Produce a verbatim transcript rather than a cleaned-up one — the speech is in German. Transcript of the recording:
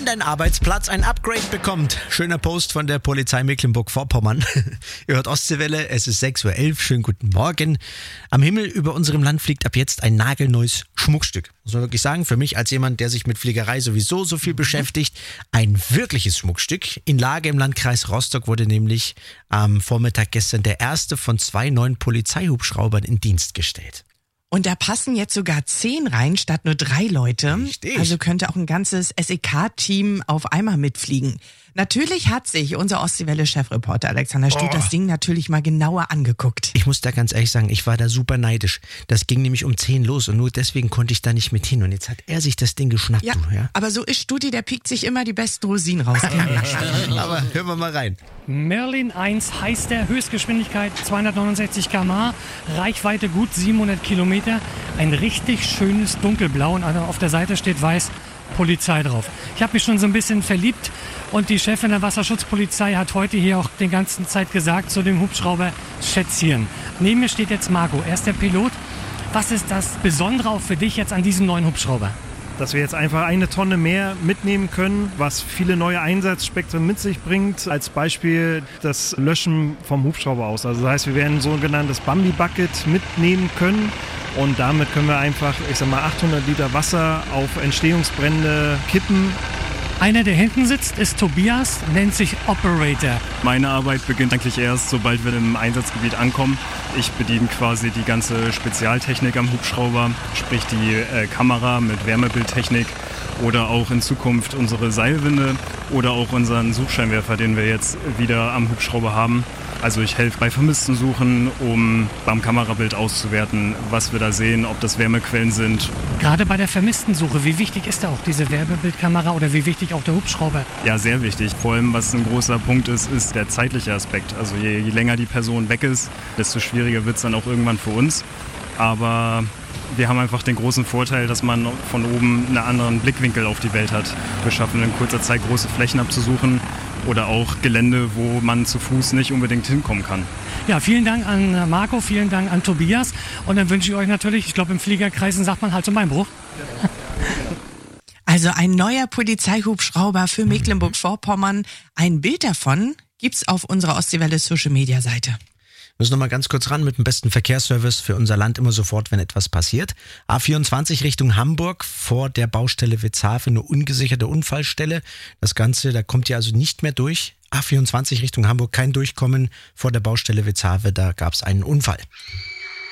dein Arbeitsplatz ein Upgrade bekommt. Schöner Post von der Polizei Mecklenburg-Vorpommern. Ihr hört Ostseewelle, es ist sechs Uhr elf, schönen guten Morgen. Am Himmel über unserem Land fliegt ab jetzt ein nagelneues Schmuckstück. Muss man wirklich sagen, für mich als jemand, der sich mit Fliegerei sowieso so viel beschäftigt, ein wirkliches Schmuckstück. In Lage im Landkreis Rostock wurde nämlich am Vormittag gestern der erste von zwei neuen Polizeihubschraubern in Dienst gestellt. Und da passen jetzt sogar zehn rein, statt nur drei Leute. Richtig. Also könnte auch ein ganzes S E K-Team auf einmal mitfliegen. Natürlich hat sich unser Ostseewelle-Chefreporter Alexander Stüth Oh. das Ding natürlich mal genauer angeguckt. Ich muss da ganz ehrlich sagen, ich war da super neidisch. Das ging nämlich um zehn los und nur deswegen konnte ich da nicht mit hin. Und jetzt hat er sich das Ding geschnappt. Ja, Du, ja? aber so ist Studi, der piekt sich immer die besten Rosinen raus. Aber hören wir mal rein. Merlin eins heißt der, Höchstgeschwindigkeit zweihundertneunundsechzig Kilometer pro Stunde, Reichweite gut siebenhundert Kilometer, ein richtig schönes Dunkelblau und auf der Seite steht weiß Polizei drauf. Ich habe mich schon so ein bisschen verliebt und die Chefin der Wasserschutzpolizei hat heute hier auch die ganze Zeit gesagt zu dem Hubschrauber Schätzchen. Neben mir steht jetzt Marco, er ist der Pilot. Was ist das Besondere auch für dich jetzt an diesem neuen Hubschrauber? Dass wir jetzt einfach eine Tonne mehr mitnehmen können, was viele neue Einsatzspektren mit sich bringt. Als Beispiel das Löschen vom Hubschrauber aus. Also das heißt, wir werden ein sogenanntes Bambi-Bucket mitnehmen können und damit können wir einfach, ich sag mal, achthundert Liter Wasser auf Entstehungsbrände kippen. Einer, der hinten sitzt, ist Tobias, nennt sich Operator. Meine Arbeit beginnt eigentlich erst, sobald wir im Einsatzgebiet ankommen. Ich bediene quasi die ganze Spezialtechnik am Hubschrauber, sprich die äh, Kamera mit Wärmebildtechnik oder auch in Zukunft unsere Seilwinde oder auch unseren Suchscheinwerfer, den wir jetzt wieder am Hubschrauber haben. Also ich helfe bei Vermissten suchen, um beim Kamerabild auszuwerten, was wir da sehen, ob das Wärmequellen sind. Gerade bei der Vermisstensuche, wie wichtig ist da auch diese Wärmebildkamera oder wie wichtig auch der Hubschrauber? Ja, sehr wichtig. Vor allem, was ein großer Punkt ist, ist der zeitliche Aspekt. Also je, je länger die Person weg ist, desto schwieriger wird es dann auch irgendwann für uns. Aber wir haben einfach den großen Vorteil, dass man von oben einen anderen Blickwinkel auf die Welt hat. Wir schaffen in kurzer Zeit große Flächen abzusuchen oder auch Gelände, wo man zu Fuß nicht unbedingt hinkommen kann. Ja, vielen Dank an Marco, vielen Dank an Tobias und dann wünsche ich euch natürlich, ich glaube im Fliegerkreisen sagt man halt zum Beinbruch. Also ein neuer Polizeihubschrauber für Mecklenburg-Vorpommern. Ein Bild davon gibt's auf unserer Ostseewelle Social Media Seite. Wir müssen noch mal ganz kurz ran mit dem besten Verkehrsservice für unser Land immer sofort, wenn etwas passiert. A vierundzwanzig Richtung Hamburg vor der Baustelle Witzhafen, eine ungesicherte Unfallstelle. Das Ganze, da kommt ihr also nicht mehr durch. A vierundzwanzig Richtung Hamburg, kein Durchkommen vor der Baustelle Witzhafen, da gab es einen Unfall.